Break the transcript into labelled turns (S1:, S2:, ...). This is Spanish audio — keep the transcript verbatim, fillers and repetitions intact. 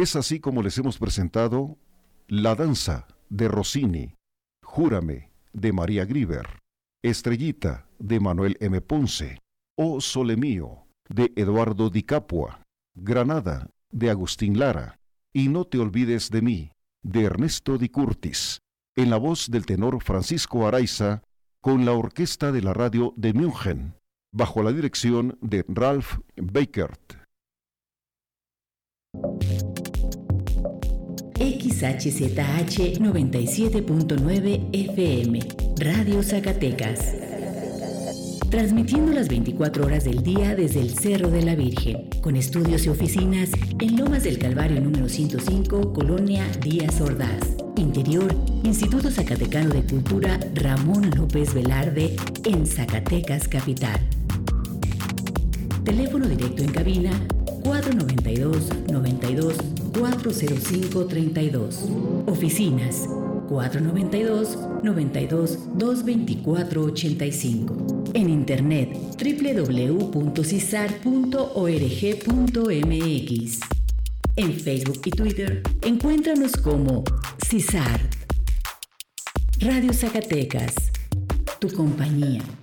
S1: Es así como les hemos presentado La danza de Rossini, Júrame de María Grieber, Estrellita de Manuel M. Ponce, O Sole Mío de Eduardo Di Capua, Granada de Agustín Lara y No te olvides de mí de Ernesto Di Curtis, en la voz del tenor Francisco Araiza, con la orquesta de la radio de München, bajo la dirección de Ralph Bakert.
S2: X H Z H noventa y siete punto nueve F M, Radio Zacatecas. Transmitiendo las veinticuatro horas del día desde el Cerro de la Virgen, con estudios y oficinas en Lomas del Calvario número ciento cinco, Colonia Díaz Ordaz. Interior, Instituto Zacatecano de Cultura Ramón López Velarde, en Zacatecas Capital. Teléfono directo en cabina cuatro noventa y dos, noventa y dos, cuatro cero cinco, treinta y dos. Oficinas cuatro noventa y dos, noventa y dos, doscientos veinticuatro, ochenta y cinco. En internet doble u doble u doble u punto cisar punto org punto m x. En Facebook y Twitter encuéntranos como Cisar. Radio Zacatecas, tu compañía.